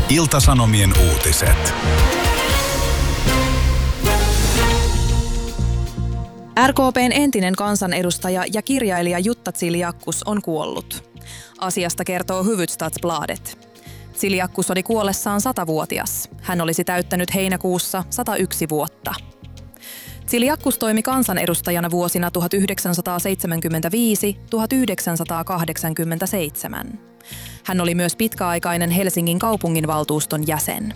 Ilta-Sanomien uutiset. RKP:n entinen kansanedustaja ja kirjailija Jutta Ziliakus on kuollut. Asiasta kertoo Hufvudstadsbladet. Ziliakus oli kuollessaan 100-vuotias. Hän olisi täyttänyt heinäkuussa 101 vuotta. Ziliakus toimi kansanedustajana vuosina 1975–1987. Hän oli myös pitkäaikainen Helsingin kaupunginvaltuuston jäsen.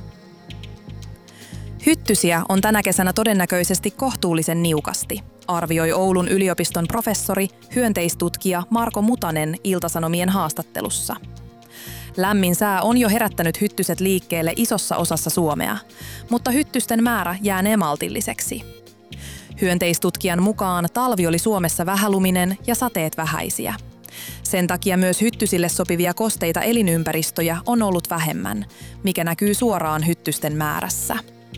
Hyttysiä on tänä kesänä todennäköisesti kohtuullisen niukasti, arvioi Oulun yliopiston professori, hyönteistutkija Marko Mutanen Ilta-Sanomien haastattelussa. Lämmin sää on jo herättänyt hyttyset liikkeelle isossa osassa Suomea, mutta hyttysten määrä jäänee maltilliseksi. Hyönteistutkijan mukaan talvi oli Suomessa vähäluminen ja sateet vähäisiä. Sen takia myös hyttysille sopivia kosteita elinympäristöjä on ollut vähemmän, mikä näkyy suoraan hyttysten määrässä.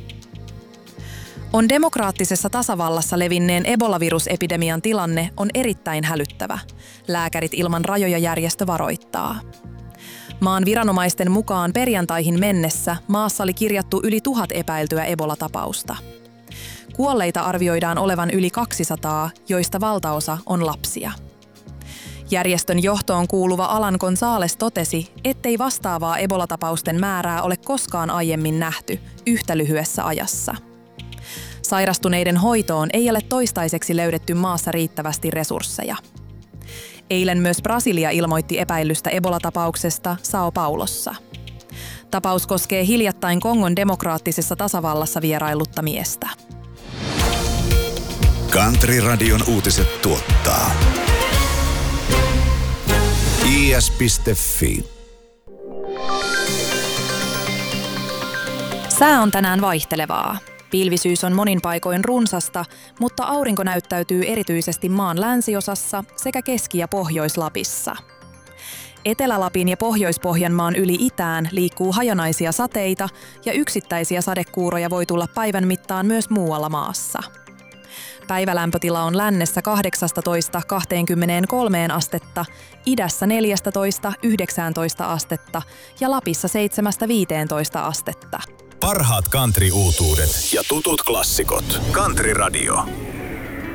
On demokraattisessa tasavallassa levinneen Ebola-virusepidemian tilanne on erittäin hälyttävä. Lääkärit ilman rajoja -järjestö varoittaa. Maan viranomaisten mukaan perjantaihin mennessä maassa oli kirjattu yli 1000 epäiltyä Ebola-tapausta. Kuolleita arvioidaan olevan yli 200, joista valtaosa on lapsia. Järjestön johtoon kuuluva Alan Gonzales totesi, ettei vastaavaa Ebola-tapausten määrää ole koskaan aiemmin nähty yhtä lyhyessä ajassa. Sairastuneiden hoitoon ei ole toistaiseksi löydetty maassa riittävästi resursseja. Eilen myös Brasilia ilmoitti epäillystä Ebola-tapauksesta São Paulossa. Tapaus koskee hiljattain Kongon demokraattisessa tasavallassa vieraillutta miestä. Country-radion uutiset tuottaa is.fi. Sää on tänään vaihtelevaa. Pilvisyys on monin paikoin runsasta, mutta aurinko näyttäytyy erityisesti maan länsiosassa sekä Keski- ja Pohjois-Lapissa. Etelä-Lapin ja Pohjois-Pohjanmaan yli itään liikkuu hajanaisia sateita ja yksittäisiä sadekuuroja voi tulla päivän mittaan myös muualla maassa. Päivälämpötila on lännessä 18–23 astetta, idässä 14–19 astetta ja Lapissa 7–15 astetta. Parhaat country-uutuudet ja tutut klassikot. Country Radio.